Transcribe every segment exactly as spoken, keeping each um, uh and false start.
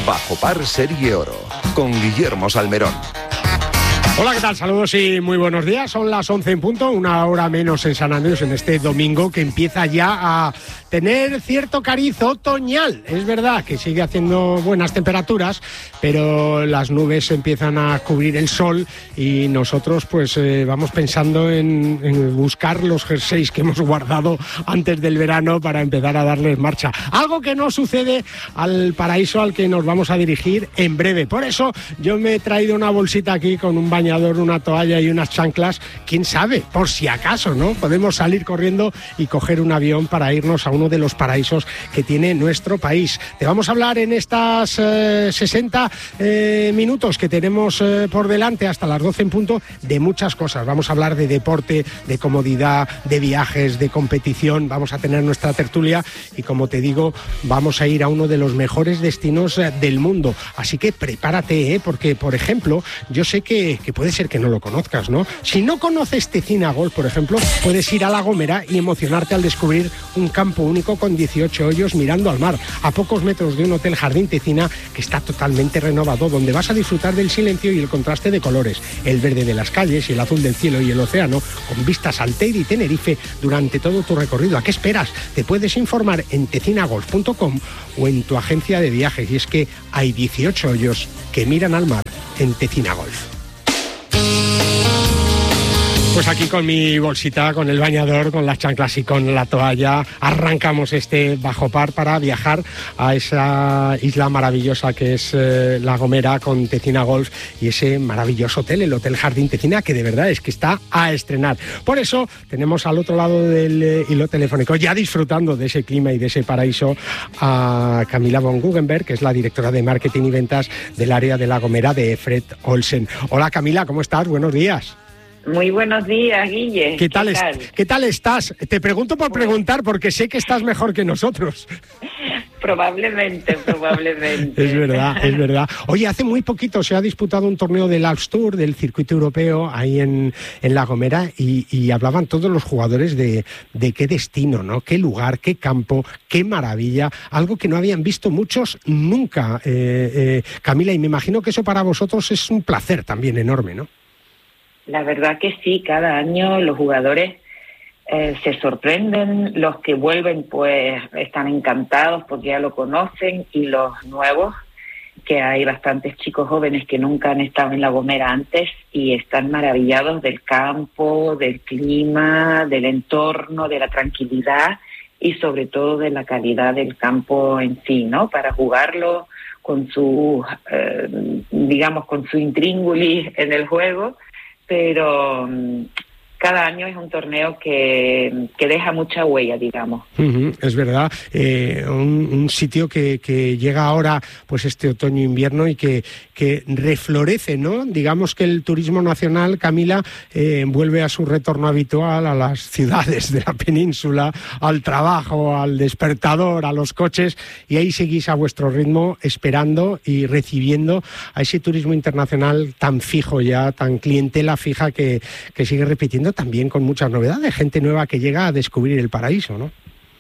Bajo Par Serie Oro, con Guillermo Salmerón. Hola, ¿qué tal? Saludos y muy buenos días. Son las once en punto, una hora menos en San Andrés en este domingo que empieza ya a tener cierto cariz otoñal. Es verdad que sigue haciendo buenas temperaturas, pero las nubes empiezan a cubrir el sol y nosotros pues eh, vamos pensando en, en buscar los jerseys que hemos guardado antes del verano para empezar a darles marcha. Algo que no sucede al paraíso al que nos vamos a dirigir en breve. Por eso yo me he traído una bolsita aquí con un baño, una toalla y unas chanclas, quién sabe, por si acaso, ¿no? Podemos salir corriendo y coger un avión para irnos a uno de los paraísos que tiene nuestro país. Te vamos a hablar en estas eh, sesenta eh, minutos que tenemos eh, por delante hasta las doce en punto de muchas cosas. Vamos a hablar de deporte, de comodidad, de viajes, de competición, vamos a tener nuestra tertulia y, como te digo, vamos a ir a uno de los mejores destinos eh, del mundo. Así que prepárate, ¿eh? Porque, por ejemplo, yo sé que, que puede ser que no lo conozcas, ¿no? Si no conoces Tecina Golf, por ejemplo, puedes ir a La Gomera y emocionarte al descubrir un campo único con dieciocho hoyos mirando al mar, a pocos metros de un hotel Jardín Tecina que está totalmente renovado, donde vas a disfrutar del silencio y el contraste de colores, el verde de las calles y el azul del cielo y el océano, con vistas al Teide y Tenerife durante todo tu recorrido. ¿A qué esperas? Te puedes informar en tecina golf punto com o en tu agencia de viajes, y es que hay dieciocho hoyos que miran al mar en Tecina Golf. Pues aquí con mi bolsita, con el bañador, con las chanclas y con la toalla, arrancamos este Bajo Par para viajar a esa isla maravillosa que es eh, La Gomera, con Tecina Golf y ese maravilloso hotel, el Hotel Jardín Tecina, que de verdad es que está a estrenar. Por eso tenemos al otro lado del eh, hilo telefónico, ya disfrutando de ese clima y de ese paraíso, a Camila von Guggenberg, que es la directora de marketing y ventas del área de La Gomera de Fred Olsen. Hola Camila, ¿cómo estás? Buenos días. Muy buenos días, Guille. ¿Qué tal, ¿Qué tal? Es, ¿Qué tal estás? Te pregunto por bueno. preguntar, porque sé que estás mejor que nosotros. Probablemente, probablemente. Es verdad, es verdad. Oye, hace muy poquito se ha disputado un torneo del Alps Tour, del circuito europeo, ahí en, en La Gomera, y, y hablaban todos los jugadores de, de qué destino, ¿no? Qué lugar, qué campo, qué maravilla, algo que no habían visto muchos nunca, eh, eh, Camila, y me imagino que eso para vosotros es un placer también enorme, ¿no? La verdad que sí, cada año los jugadores eh, se sorprenden, los que vuelven pues están encantados porque ya lo conocen, y los nuevos, que hay bastantes chicos jóvenes que nunca han estado en La Gomera antes y están maravillados del campo, del clima, del entorno, de la tranquilidad y sobre todo de la calidad del campo en sí, ¿no? Para jugarlo con su, eh, digamos, con su intríngulis en el juego. Pero um, cada año es un torneo que, que deja mucha huella, digamos. Uh-huh, es verdad, eh, un, un sitio que, que llega ahora, pues este otoño-invierno, y que, que reflorece, ¿no? Digamos que el turismo nacional, Camila, eh, vuelve a su retorno habitual a las ciudades de la península, al trabajo, al despertador, a los coches, y ahí seguís a vuestro ritmo esperando y recibiendo a ese turismo internacional tan fijo ya, tan clientela fija que, que sigue repitiendo, también con muchas novedades, gente nueva que llega a descubrir el paraíso, ¿no?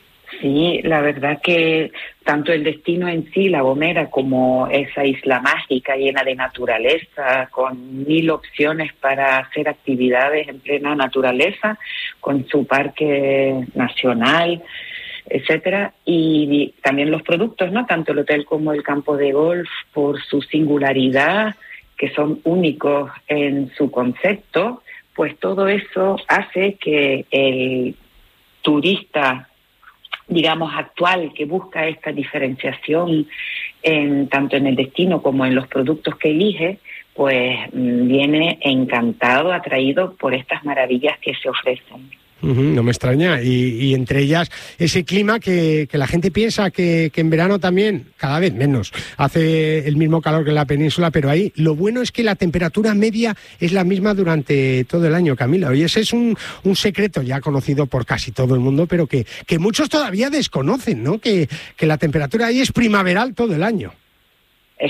Sí, la verdad que tanto el destino en sí, La Gomera, como esa isla mágica llena de naturaleza, con mil opciones para hacer actividades en plena naturaleza, con su parque nacional, etcétera, y también los productos, ¿no? Tanto el hotel como el campo de golf, por su singularidad, que son únicos en su concepto, pues todo eso hace que el turista, digamos, actual, que busca esta diferenciación en, tanto en el destino como en los productos que elige, pues viene encantado, atraído por estas maravillas que se ofrecen. Uh-huh, no me extraña, y, y entre ellas ese clima que, que la gente piensa que, que en verano también, cada vez menos, hace el mismo calor que en la península, pero ahí lo bueno es que la temperatura media es la misma durante todo el año, Camila. Y ese es un, un secreto ya conocido por casi todo el mundo, pero que, que muchos todavía desconocen, ¿no? Que, que la temperatura ahí es primaveral todo el año.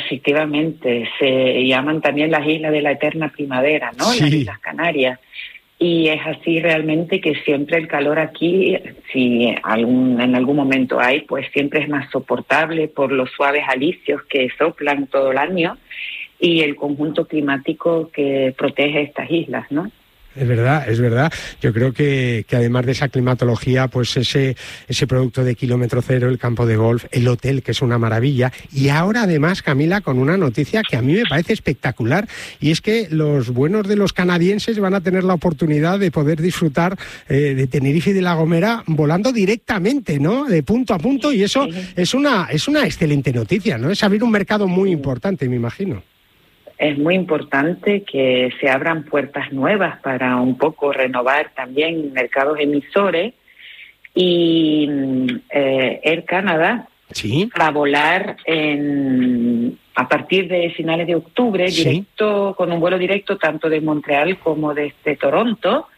Efectivamente, se llaman también las islas de la eterna primavera, ¿no? Sí. Las Islas Canarias. Y es así realmente que siempre el calor aquí, si algún, en algún momento hay, pues siempre es más soportable por los suaves alisios que soplan todo el año y el conjunto climático que protege estas islas, ¿no? Es verdad, es verdad. Yo creo que, que además de esa climatología, pues ese, ese producto de kilómetro cero, el campo de golf, el hotel, que es una maravilla. Y ahora además, Camila, con una noticia que a mí me parece espectacular, y es que los buenos de los canadienses van a tener la oportunidad de poder disfrutar eh, de Tenerife y de La Gomera volando directamente, ¿no? De punto a punto, y eso es una, es una excelente noticia, ¿no? Es abrir un mercado muy importante, me imagino. Es muy importante que se abran puertas nuevas para un poco renovar también mercados emisores y eh, Air Canada ¿Sí? va a volar en, a partir de finales de octubre, ¿Sí? directo con un vuelo directo tanto de Montreal como desde Toronto,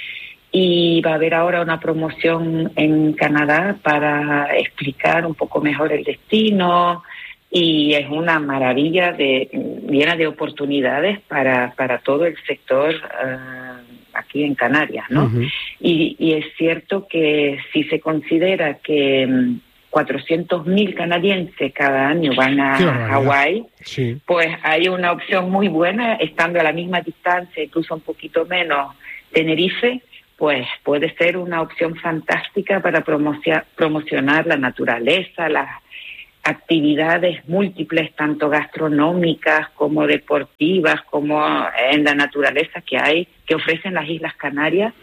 y va a haber ahora una promoción en Canadá para explicar un poco mejor el destino. Y es una maravilla de, llena de oportunidades para, para todo el sector uh, aquí en Canarias, ¿no? Uh-huh. Y, y es cierto que si se considera que um, cuatrocientos mil canadienses cada año van a Hawái, sí. pues hay una opción muy buena, estando a la misma distancia, incluso un poquito menos, Tenerife, pues puede ser una opción fantástica para promocia- promocionar la naturaleza, las actividades múltiples, tanto gastronómicas como deportivas, como en la naturaleza que hay, que ofrecen las Islas Canarias.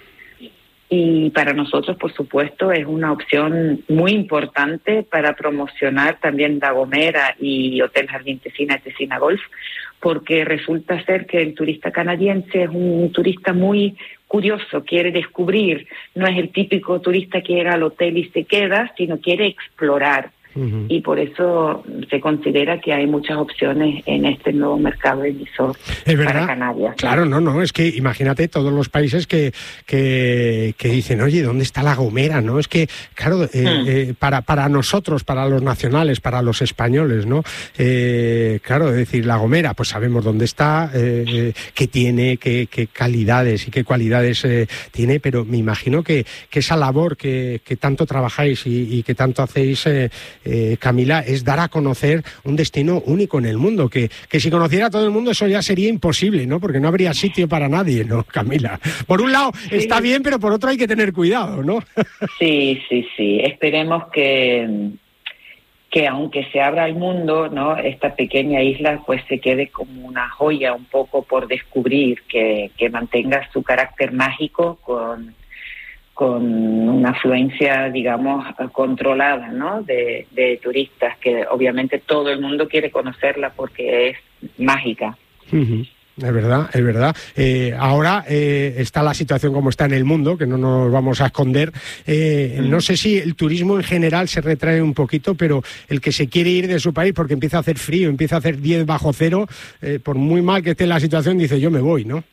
Y para nosotros, por supuesto, es una opción muy importante para promocionar también La Gomera y Hotel Jardín Tesina y Tesina Golf, porque resulta ser que el turista canadiense es un turista muy curioso, quiere descubrir, no es el típico turista que llega al hotel y se queda, sino quiere explorar. Uh-huh. Y por eso se considera que hay muchas opciones en este nuevo mercado emisor para Canarias. Claro, no, no, es que imagínate todos los países que que, que dicen, oye, ¿dónde está La Gomera? ¿No? Es que, claro, eh, uh-huh. eh, para, para nosotros, para los nacionales, para los españoles, ¿no? Eh, claro, es decir, La Gomera, pues sabemos dónde está, eh, eh, qué tiene, qué, qué calidades y qué cualidades eh, tiene, pero me imagino que, que esa labor que, que tanto trabajáis y, y que tanto hacéis, eh, Eh, Camila, es dar a conocer un destino único en el mundo, que, que si conociera todo el mundo eso ya sería imposible, ¿no? Porque no habría sitio para nadie, ¿no, Camila? Por un lado sí. está bien, pero por otro hay que tener cuidado, ¿no? Sí, sí, sí. Esperemos que, que aunque se abra al mundo, ¿no? Esta pequeña isla pues se quede como una joya un poco por descubrir, que, que mantenga su carácter mágico con... con una afluencia, digamos, controlada, ¿no? De, de turistas, que obviamente todo el mundo quiere conocerla porque es mágica. Uh-huh. Es verdad, es verdad. Eh, ahora eh, está la situación como está en el mundo, que no nos vamos a esconder. Eh, uh-huh. No sé si el turismo en general se retrae un poquito, pero el que se quiere ir de su país porque empieza a hacer frío, empieza a hacer diez bajo cero, eh, por muy mal que esté la situación, dice yo me voy, ¿no?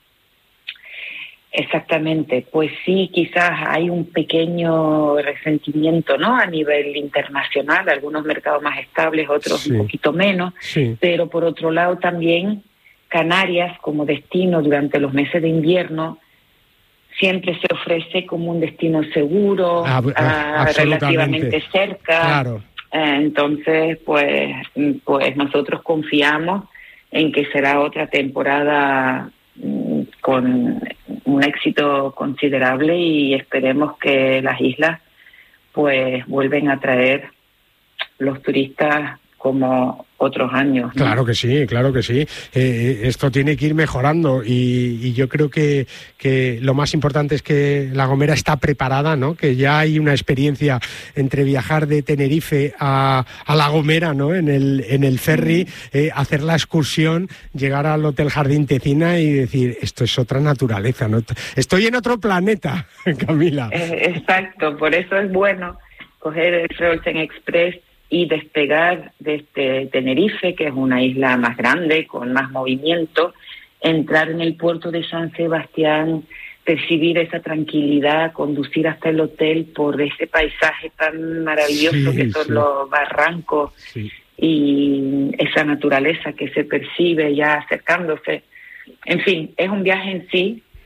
Exactamente, pues sí, quizás hay un pequeño resentimiento, ¿no? A nivel internacional, algunos mercados más estables, otros sí. un poquito menos, sí. pero por otro lado también Canarias como destino durante los meses de invierno siempre se ofrece como un destino seguro, ah, ah, relativamente cerca. Claro. Eh, entonces, pues, pues nosotros confiamos en que será otra temporada con un éxito considerable y esperemos que las islas pues vuelven a traer los turistas como otros años, ¿no? Claro que sí, claro que sí. Eh, esto tiene que ir mejorando y, y yo creo que, que lo más importante es que La Gomera está preparada, ¿no? Que ya hay una experiencia entre viajar de Tenerife a, a La Gomera, ¿no? En el, en el ferry, eh, hacer la excursión, llegar al Hotel Jardín Tesina y decir, esto es otra naturaleza, ¿no? Estoy en otro planeta, Camila. Eh, exacto, por eso es bueno coger el Rolsen Express y despegar desde Tenerife, que es una isla más grande, con más movimiento, entrar en el puerto de San Sebastián, percibir esa tranquilidad, conducir hasta el hotel por ese paisaje tan maravilloso sí, que son sí. los barrancos sí. y esa naturaleza que se percibe ya acercándose. En fin, es un viaje en sí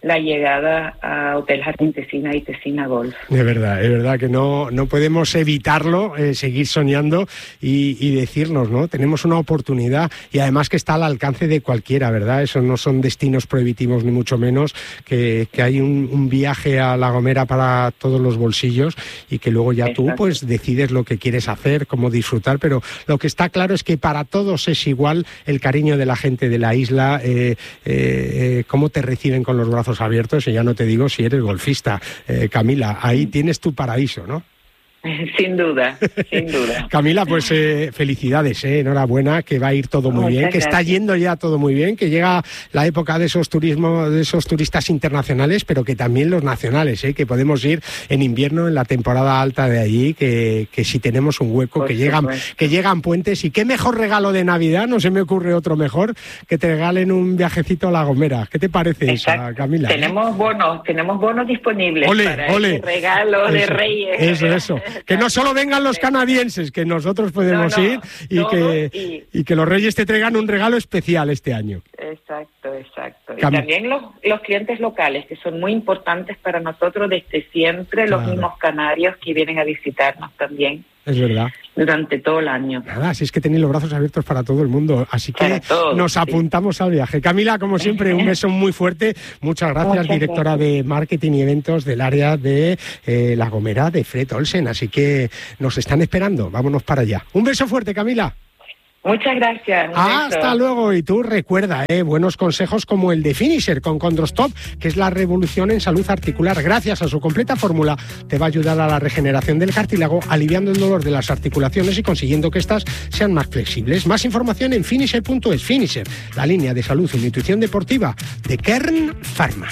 la llegada a Hotel Jardín Tesina y Tesina Golf. Es verdad, es verdad que no, no podemos evitarlo, eh, seguir soñando y, y decirnos, ¿no? Tenemos una oportunidad y además que está al alcance de cualquiera, ¿verdad? Eso no son destinos prohibitivos ni mucho menos, que, que hay un, un viaje a La Gomera para todos los bolsillos y que luego ya Exacto. tú pues decides lo que quieres hacer, cómo disfrutar, pero lo que está claro es que para todos es igual el cariño de la gente de la isla, eh, eh, cómo te reciben con los brazos abiertos, y ya no te digo si eres golfista. Eh, Camila, ahí tienes tu paraíso, ¿no? Sin duda, sin duda. Camila, pues eh, felicidades, eh, enhorabuena, que va a ir todo muy Muchas bien, que gracias. Está yendo ya todo muy bien, que llega la época de esos turismos, de esos turistas internacionales, pero que también los nacionales, eh, que podemos ir en invierno, en la temporada alta de allí, que, que si tenemos un hueco, Por que llegan, que llegan puentes, y qué mejor regalo de Navidad, no se me ocurre otro mejor, que te regalen un viajecito a La Gomera. ¿Qué te parece Exacto. esa, Camila? Tenemos bonos, tenemos bonos disponibles ole, para ole. ese regalo eso, de Reyes. Eso, eso. Que no solo vengan los canadienses, que nosotros podemos no, no, ir y que, y... y que los Reyes te traigan un regalo especial este año. Exacto, exacto. Cam... Y también los, los clientes locales, que son muy importantes para nosotros desde siempre, claro. Los mismos canarios que vienen a visitarnos también. Es verdad. Durante todo el año. Nada, si es que tenéis los brazos abiertos para todo el mundo, así que todos, nos sí. apuntamos al viaje. Camila, como siempre, un beso muy fuerte. Muchas gracias, Muchas directora gracias. de Marketing y Eventos del área de eh, La Gomera de Fred Olsen. Así que nos están esperando, vámonos para allá. Un beso fuerte, Camila. Muchas gracias. Hasta luego. Y tú recuerda, eh, buenos consejos como el de Finisher con Condrostop, que es la revolución en salud articular. Gracias a su completa fórmula te va a ayudar a la regeneración del cartílago, aliviando el dolor de las articulaciones y consiguiendo que éstas sean más flexibles. Más información en finisher punto es. Finisher, la línea de salud y nutrición deportiva de Kern Pharma.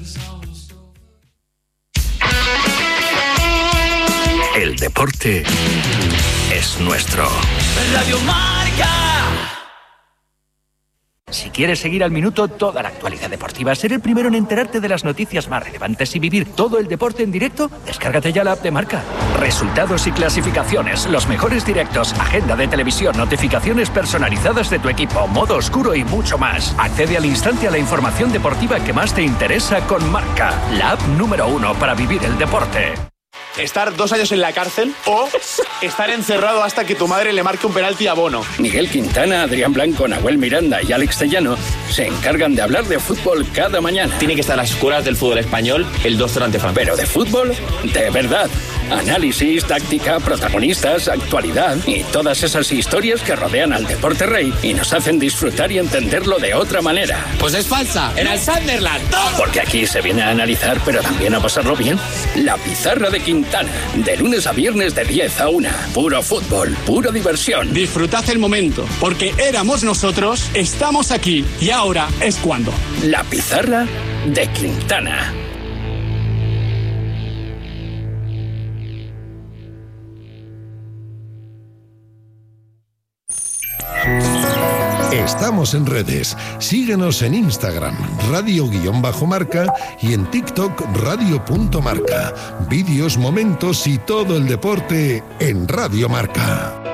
El deporte es nuestro. Radio Marca. Si quieres seguir al minuto toda la actualidad deportiva, ser el primero en enterarte de las noticias más relevantes y vivir todo el deporte en directo, descárgate ya la app de Marca. Resultados y clasificaciones, los mejores directos, agenda de televisión, notificaciones personalizadas de tu equipo, modo oscuro y mucho más. Accede al instante a la información deportiva que más te interesa con Marca, la app número uno para vivir el deporte. Estar dos años en la cárcel o estar encerrado hasta que tu madre le marque un penalti a Bono. Miguel Quintana, Adrián Blanco, Nahuel Miranda y Alex Tellano se encargan de hablar de fútbol cada mañana. Tiene que estar a las escuelas del fútbol español el dos cero ante Francia. Pero de fútbol, de verdad. Análisis, táctica, protagonistas, actualidad y todas esas historias que rodean al deporte rey y nos hacen disfrutar y entenderlo de otra manera. Pues es falsa. Era el Sunderland. Porque aquí se viene a analizar, pero también a pasarlo bien. La Pizarra de Quintana. De lunes a viernes de diez a una. Puro fútbol, pura diversión. Disfrutad el momento, porque éramos nosotros, estamos aquí y ahora es cuando. La Pizarra de Quintana. Estamos en redes. Síguenos en Instagram, radio-marca, y en TikTok, radio.marca. Vídeos, momentos y todo el deporte en Radio Marca.